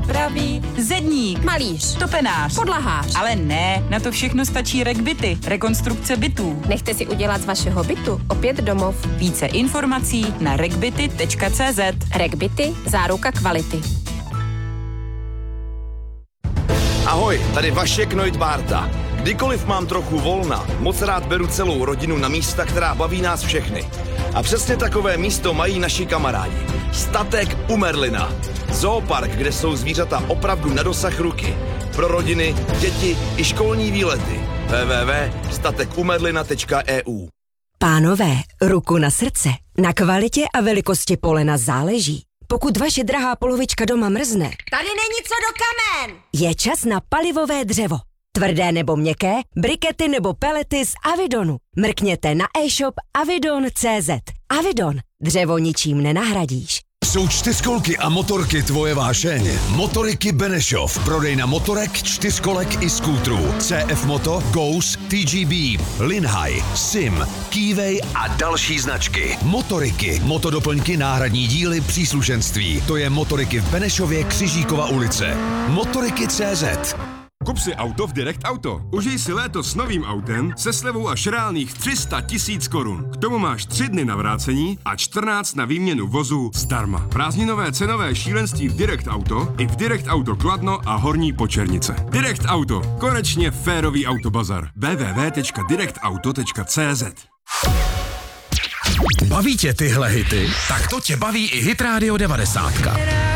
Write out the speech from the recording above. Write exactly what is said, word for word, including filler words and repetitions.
Pravý. Zedník. Malíř. Topenář. Podlahář. Ale ne, na to všechno stačí RegBity. Rekonstrukce bytů. Nechte si udělat z vašeho bytu opět domov. Více informací na regbity tečka cé zet. RegBity, záruka kvality. Ahoj, tady Vašek Neudbárta. Kdykoliv mám trochu volna, moc rád beru celou rodinu na místa, která baví nás všechny. A přesně takové místo mají naši kamarádi. Statek u Merlina. Zoopark, kde jsou zvířata opravdu na dosah ruky. Pro rodiny, děti i školní výlety. w w w tečka statek u merlina tečka e u. Pánové, ruku na srdce. Na kvalitě a velikosti polena záleží. Pokud vaše drahá polovička doma mrzne, tady není co do kamen! Je čas na palivové dřevo. Tvrdé nebo měkké, brikety nebo pelety z Avidonu. Mrkněte na e-shop avidon tečka cé zet. Avidon. Dřevo ničím nenahradíš. Jsou čtyřkolky a motorky tvoje vášeň. Motoriky Benešov. Prodejna motorek, čtyřkolek i skútrů. C F Moto, Ghost, T G B, Linhai, Sim, Keyway a další značky. Motoriky, motodoplňky, náhradní díly, příslušenství. To je Motoriky v Benešově, Křižíkova ulice. Motoriky tečka cé zet. Kup si auto v Direct Auto. Užij si léto s novým autem se slevou až reálných tři sta tisíc korun. K tomu máš tři dny na vrácení a čtrnáct na výměnu vozu zdarma. Prázdninové cenové šílenství v Direct Auto i v Direct Auto Kladno a Horní Počernice. Direct Auto. Konečně férový autobazar. w w w tečka direct auto tečka cé zet. Baví tě tyhle hity? Tak to tě baví i Hit Radio devadesát.